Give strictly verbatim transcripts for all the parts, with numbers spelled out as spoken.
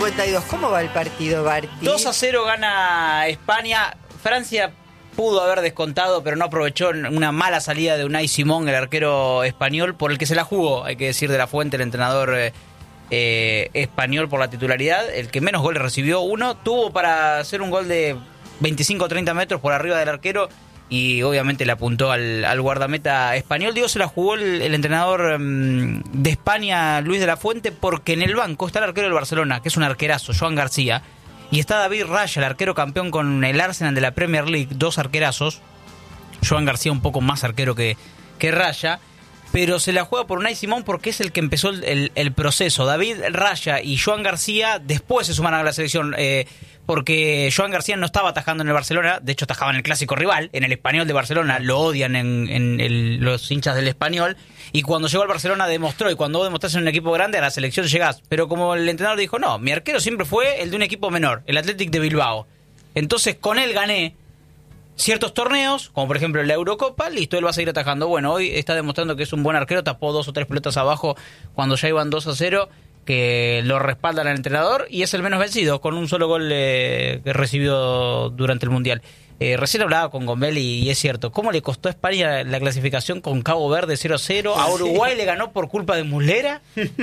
cincuenta y dos. ¿Cómo va el partido, Barty? dos a cero gana España. Francia pudo haber descontado, pero no aprovechó una mala salida de Unai Simón, el arquero español, por el que se la jugó, hay que decir, de la Fuente, el entrenador eh, eh, español por la titularidad. El que menos goles recibió, uno. Tuvo para hacer un gol de veinticinco o treinta metros por arriba del arquero y obviamente le apuntó al, al guardameta español. Digo, se la jugó el, el entrenador um, de España, Luis de la Fuente, porque en el banco está el arquero del Barcelona, que es un arquerazo, Joan García. Y está David Raya, el arquero campeón con el Arsenal de la Premier League, dos arquerazos. Joan García un poco más arquero que, que Raya, pero se la juega por Unai Simón porque es el que empezó el, el, el proceso. David Raya y Joan García después se suman a la selección, eh, porque Joan García no estaba atajando en el Barcelona, de hecho atajaba en el clásico rival, en el Español de Barcelona, lo odian en, en el, los hinchas del Español, y cuando llegó al Barcelona demostró, y cuando vos demostrás en un equipo grande, a la selección llegás. Pero como el entrenador dijo, no, mi arquero siempre fue el de un equipo menor, el Athletic de Bilbao. Entonces con él gané ciertos torneos, como por ejemplo la Eurocopa, listo, él va a seguir atajando. Bueno, hoy está demostrando que es un buen arquero, tapó dos o tres pelotas abajo cuando ya iban dos a cero, que lo respaldan al entrenador, y es el menos vencido, con un solo gol eh, que recibió durante el Mundial. Eh, recién hablaba con Gombel y, y es cierto, ¿cómo le costó a España la clasificación con Cabo Verde cero a cero? A Uruguay le ganó por culpa de Muslera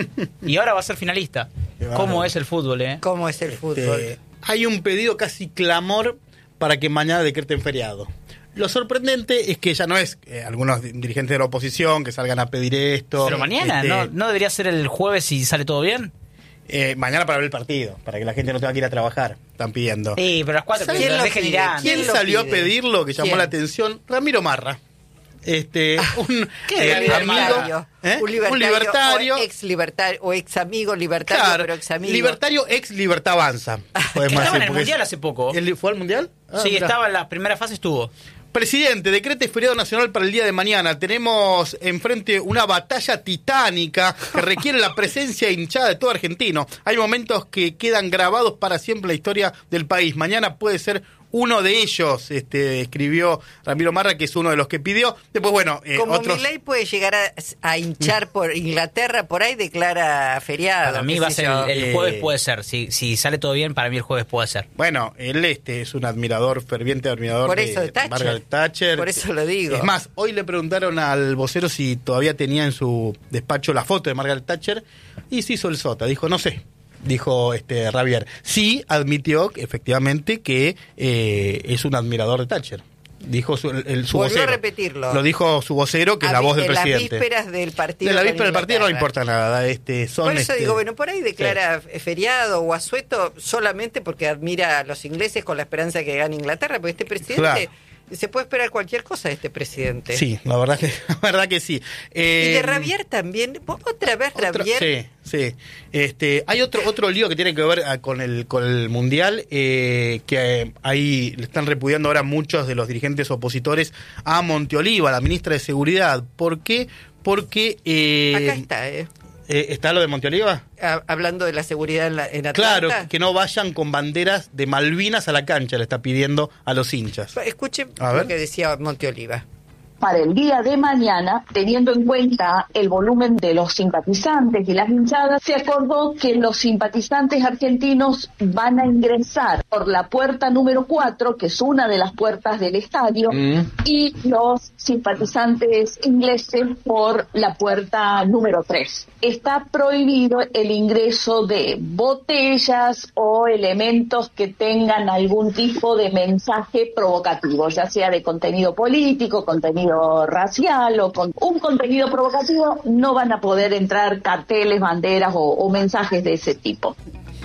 y ahora va a ser finalista. ¿Cómo es el fútbol, eh? ¿Cómo es el fútbol? Este, hay un pedido casi clamor para que mañana decreten feriado. Lo sorprendente es que ya no es eh, algunos dirigentes de la oposición que salgan a pedir esto. Pero mañana, este, ¿no, ¿no debería ser el jueves si sale todo bien? Eh, mañana para ver el partido, para que la gente no tenga que ir a trabajar, están pidiendo. Sí, pero a las cuatro que ¿Quién los lo dejen pide? ir antes. ¿Quién ¿Quién lo salió pide? a pedirlo que llamó ¿Quién? la atención? Ramiro Marra. Este, un ¿Qué? eh, Un amigo, libertario. ¿eh? Un libertario, un libertario, o ex libertario, o ex amigo libertario, claro, pero ex amigo. libertario ex Libertavanza. Que estaba en el Mundial hace poco. ¿Él fue al Mundial? Ah, Sí, mirá. estaba en la primera fase, estuvo. Presidente, decrete feriado nacional para el día de mañana. Tenemos enfrente una batalla titánica que requiere la presencia hinchada de todo argentino. Hay momentos que quedan grabados para siempre en la historia del país. Mañana puede ser uno de ellos, este, escribió Ramiro Marra, que es uno de los que pidió. Después, bueno, eh, Como otros... Milei puede llegar a, a hinchar por Inglaterra, por ahí declara feriado. Para mí qué va a sé ser yo. el, el Eh, jueves, puede ser. Si, si sale todo bien, para mí el jueves puede ser. Bueno, él este es un admirador, ferviente admirador Por eso de de Thatcher. Margaret Thatcher. Por eso lo digo. Es más, hoy le preguntaron al vocero si todavía tenía en su despacho la foto de Margaret Thatcher y se hizo el sota. Dijo, no sé. Dijo este Ravier. Sí admitió efectivamente que eh, es un admirador de Thatcher. Dijo su, el, el- su Volvió vocero. a repetirlo. Lo dijo su vocero, que es A la vi- voz del en presidente. las vísperas del partido. De la con víspera del partido no le Inglaterra. importa nada. Este, son, Por eso este, digo, bueno, por ahí declara feriado o asueto solamente porque admira a los ingleses con la esperanza de que gane Inglaterra, porque este presidente Claro. se puede esperar cualquier cosa de este presidente. Sí, la verdad que, la verdad que sí. Eh, Y de Ravier también, otra vez Otro- Ravier. sí, sí. Este, hay otro otro lío que tiene que ver ah, con el con el mundial, eh, que eh, ahí le están repudiando ahora muchos de los dirigentes opositores a Monteoliva, la ministra de Seguridad. ¿Por qué? Porque eh, Acá está, ¿eh? eh, ¿está lo de Monteoliva? Ha- Hablando de la seguridad en, la, en Atlanta. Claro, que no vayan con banderas de Malvinas a la cancha, le está pidiendo a los hinchas. Escuche A lo ver. que decía Monteoliva. Para el día de mañana, teniendo en cuenta el volumen de los simpatizantes y las hinchadas, se acordó que los simpatizantes argentinos van a ingresar por la puerta número cuatro, que es una de las puertas del estadio, Mm. y los simpatizantes ingleses por la puerta número tres. Está prohibido el ingreso de botellas o elementos que tengan algún tipo de mensaje provocativo, ya sea de contenido político, contenido racial o con un contenido provocativo. No van a poder entrar carteles, banderas o, o mensajes de ese tipo.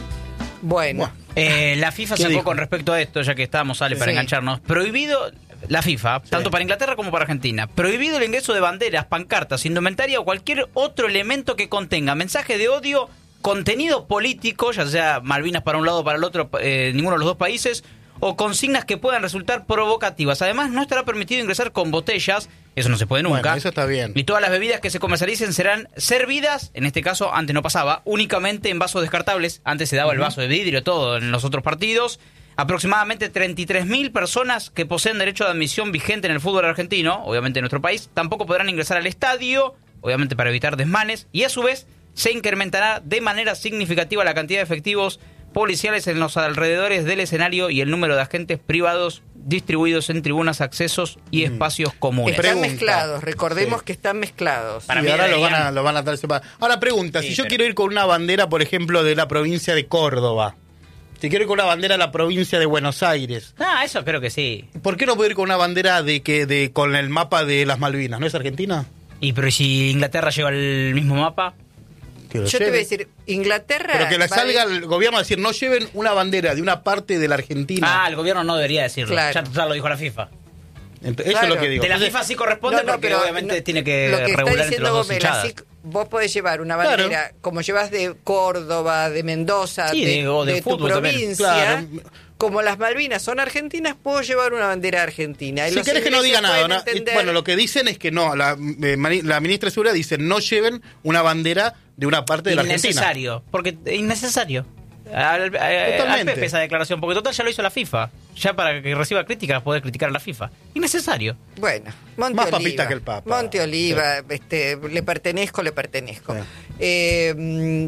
Bueno, Bueno. Eh, la FIFA ¿Qué sacó dijo? con respecto a esto, ya que estábamos, sale para Sí. engancharnos, prohibido, la FIFA, tanto para Inglaterra como para Argentina, prohibido el ingreso de banderas, pancartas, indumentaria o cualquier otro elemento que contenga mensaje de odio, contenido político, ya sea Malvinas para un lado o para el otro, eh, ninguno de los dos países, o consignas que puedan resultar provocativas. Además, no estará permitido ingresar con botellas, eso no se puede nunca. Bueno, eso está bien. Y todas las bebidas que se comercialicen serán servidas, en este caso, antes no pasaba, únicamente en vasos descartables. Antes se daba el vaso de vidrio, todo en los otros partidos. Aproximadamente treinta y tres mil personas que poseen derecho de admisión vigente en el fútbol argentino, obviamente en nuestro país, tampoco podrán ingresar al estadio, obviamente para evitar desmanes, y a su vez se incrementará de manera significativa la cantidad de efectivos policiales en los alrededores del escenario y el número de agentes privados distribuidos en tribunas, accesos y espacios comunes. Están Pregunta. mezclados, recordemos Sí. que están mezclados. Para y mí ahora lo van, deberían- a, lo van a dar separado. Ahora pregunta, Sí, si yo pero- quiero ir con una bandera, por ejemplo, de la provincia de Córdoba, si quiero ir con una bandera de la provincia de Buenos Aires, Ah, eso creo que sí. ¿por qué no puedo ir con una bandera de que de con el mapa de las Malvinas? ¿No es Argentina? Y pero si Inglaterra lleva el mismo mapa, Que lo Yo te voy a lleven. decir, Inglaterra... Pero que le va salga a- el gobierno a decir, no lleven una bandera de una parte de la Argentina. ah, el gobierno no debería decirlo. Claro. Ya, ya lo dijo la FIFA. Ent- Eso claro. es lo que digo. De la Entonces, FIFA sí corresponde porque obviamente no, tiene que lo que está regular entre diciendo los dos Gómez, hinchadas. así vos podés llevar una Claro. bandera como llevas de Córdoba, de Mendoza, Sí, de, de- o de de tu fútbol también. provincia. Claro. Como las Malvinas son argentinas, puedo llevar una bandera argentina. Y Si los querés que no diga ingleses nada, pueden ¿no? entender- Bueno, lo que dicen es que no, la, eh, mani- la ministra de Seguridad dice, no lleven una bandera de una parte de la Argentina. Innecesario. Porque innecesario. Al, al- Totalmente. al Pepe esa declaración, porque total ya lo hizo la FIFA. Ya para que reciba críticas poder criticar a la FIFA. Innecesario. Bueno, Monte Más Oliva. papista que el Papa. Monte Oliva, este, le pertenezco, le pertenezco. Sí. Eh, mm,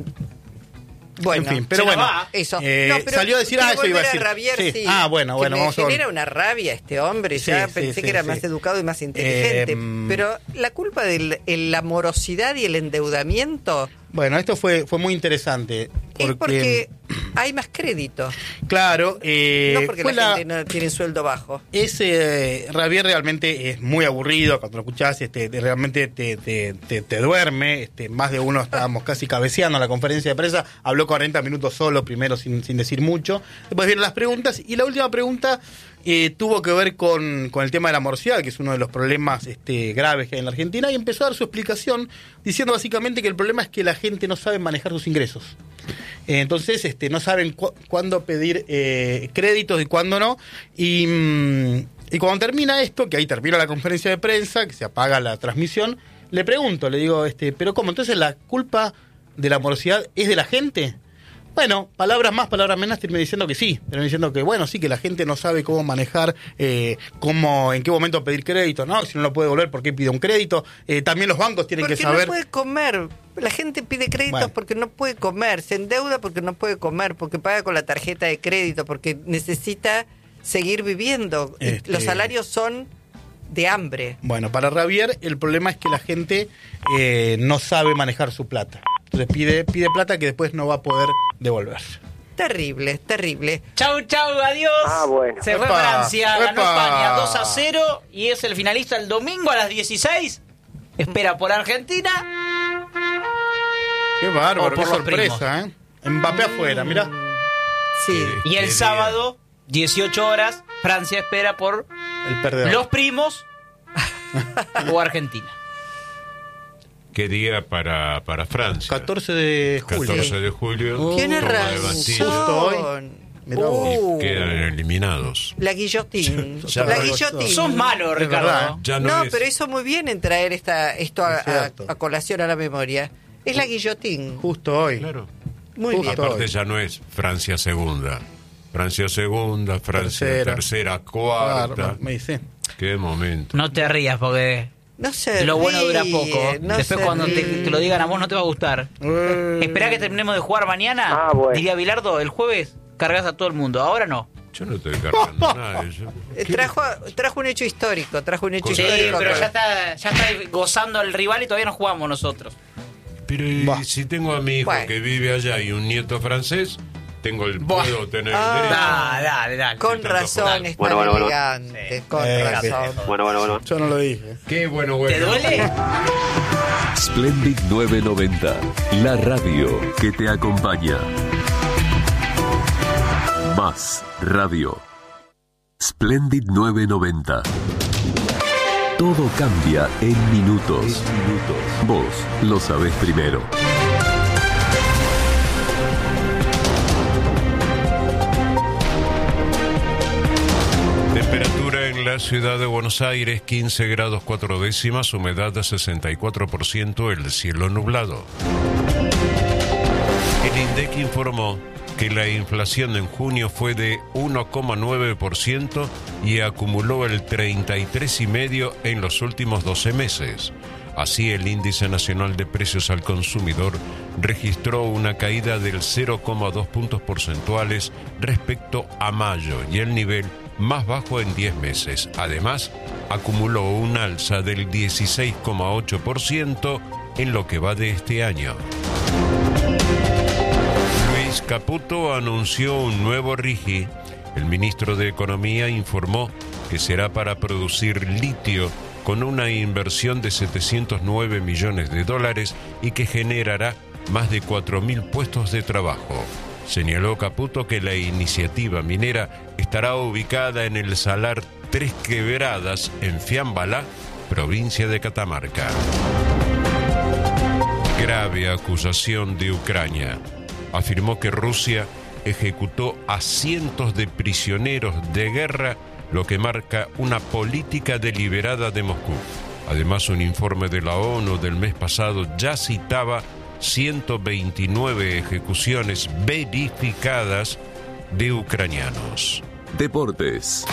bueno, En fin, pero se nos bueno, va. eso. eh, No, pero salió a decir, quiero ah, eso iba a volver decir. rabiar, Sí. sí. Ah, bueno, Que bueno, me vamos a genera una rabia este hombre. Sí, ya sí, pensé sí, que era sí. más educado y más inteligente. Eh, mm. pero la culpa de la morosidad y el endeudamiento Bueno, esto fue, fue muy interesante. Porque, es porque hay más crédito. claro, eh, no porque fue la, la- gente no tiene sueldo bajo. Ese eh, Rabier realmente es muy aburrido cuando lo escuchás, este, de- realmente te, te, te, te duerme, este, más de uno estábamos casi cabeceando en la conferencia de prensa, habló cuarenta minutos solo, primero sin, sin decir mucho, después vienen las preguntas, y la última pregunta eh, tuvo que ver con, con el tema de la morosidad, que es uno de los problemas este, graves que hay en la Argentina, y empezó a dar su explicación diciendo básicamente que el problema es que la gente no sabe manejar sus ingresos. Eh, entonces, este, no saben cu- cuándo pedir eh, créditos y cuándo no. Y, mm, y cuando termina esto, que ahí termina la conferencia de prensa, que se apaga la transmisión, le pregunto, le digo, este, pero ¿cómo? Entonces la culpa de la morosidad es de la gente. Bueno, palabras más, palabras menos, terminé diciendo que sí, terminé diciendo que bueno, sí, que la gente no sabe cómo manejar, eh, cómo, en qué momento pedir crédito, ¿no? Si no lo puede devolver, ¿por qué pide un crédito? Eh, también los bancos tienen Porque que saber... no puede comer. La gente pide créditos Bueno. porque no puede comer. Se endeuda porque no puede comer, porque paga con la tarjeta de crédito, porque necesita seguir viviendo. Y Este- los salarios son de hambre. Bueno, para Rabier el problema es que la gente eh, no sabe manejar su plata. Entonces pide, pide plata que después no va a poder devolver. Terrible, terrible. Chau, chau, adiós. Ah, bueno. Se fue Epa, Francia, ganó epa. España dos a cero y es el finalista el domingo a las dieciséis. Espera por Argentina. Qué bárbaro, O por qué los sorpresa, ¿eh? Mbappé afuera, mira. Sí. Y el Qué sábado, dieciocho horas, Francia espera por El perdedor. los primos o Argentina. ¿Qué día para, para Francia? catorce de julio. catorce de julio. Oh. Tiene toma de razón. Bastilla. Justo hoy. Mirá vos. Uh, Quedan eliminados. la guillotín. Ya la no- guillotín. Sos malo, Es Ricardo. verdad. Ya no, No, es. pero hizo muy bien en traer esta, esto a, Es cierto. a- a colación a la memoria. Es la guillotín. Justo hoy. Claro. Muy bien. Justo. Aparte ya no es Francia segunda. Francia segunda, Francia Tercera. tercera, cuarta. Claro, me dice. Qué momento. No te rías porque No se lo bueno dura ríe, poco. no Después se cuando te, ríe. te lo digan a vos no te va a gustar. Eh, Esperá que terminemos de jugar mañana. Ah, bueno. Diría Bilardo, el jueves cargas a todo el mundo. Ahora no. Yo no estoy cargando nada. yo- Eh, Trajo, trajo un hecho histórico, trajo un hecho Sí, Sí, histórico. pero con- ya está, ya está gozando el rival y todavía no jugamos nosotros. Pero y Bah. si tengo a mi hijo Bueno. que vive allá y un nieto francés, tengo el Bah. puedo tener Ah. el derecho. Dale, dale, dale. Con tanto razón, fútbol. es Bueno, tan bueno, bueno. elegante, con Eh, razón. Bueno, bueno, bueno. Yo no lo dije. Qué bueno, bueno. ¿Te duele? Splendid novecientos noventa, la radio que te acompaña. Más radio. Splendid novecientos noventa. Todo cambia en minutos. Vos lo sabés primero. Temperatura en la ciudad de Buenos Aires, quince grados cuatro décimas, humedad de sesenta y cuatro por ciento, el cielo nublado. El INDEC informó que la inflación en junio fue de uno coma nueve por ciento y acumuló el treinta y tres coma cinco por ciento en los últimos doce meses. Así, el índice nacional de precios al consumidor registró una caída del cero coma dos puntos porcentuales respecto a mayo y el nivel más bajo en diez meses. Además, acumuló un alza del dieciséis coma ocho por ciento en lo que va de este año. Luis Caputo anunció un nuevo R I G I. El ministro de Economía informó que será para producir litio con una inversión de setecientos nueve millones de dólares y que generará más de cuatro mil puestos de trabajo. Señaló Caputo que la iniciativa minera estará ubicada en el Salar Tres Quebradas, en Fiambalá, provincia de Catamarca. Grave acusación de Ucrania. Afirmó que Rusia ejecutó a cientos de prisioneros de guerra, lo que marca una política deliberada de Moscú. Además, un informe de la ONU del mes pasado ya citaba ciento veintinueve ejecuciones verificadas de ucranianos. Deportes.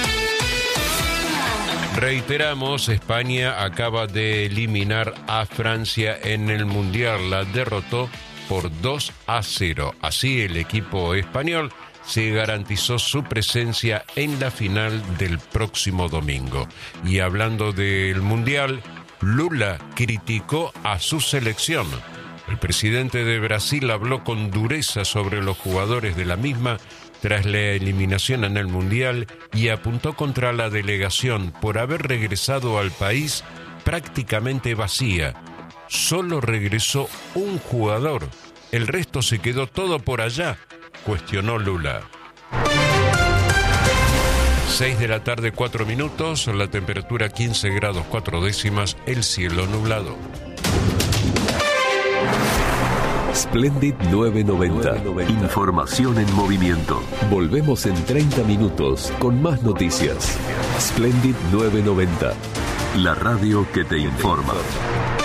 Reiteramos, España acaba de eliminar a Francia en el Mundial. La derrotó por dos a cero. Así, el equipo español se garantizó su presencia en la final del próximo domingo. Y hablando del Mundial, Lula criticó a su selección. El presidente de Brasil habló con dureza sobre los jugadores de la misma tras la eliminación en el Mundial y apuntó contra la delegación por haber regresado al país prácticamente vacía. Solo regresó un jugador. El resto se quedó todo por allá, cuestionó Lula. seis de la tarde, cuatro minutos, la temperatura quince grados cuatro décimas, el cielo nublado. Splendid novecientos noventa. Información en movimiento. Volvemos en treinta minutos con más noticias. Splendid novecientos noventa. La radio que te informa.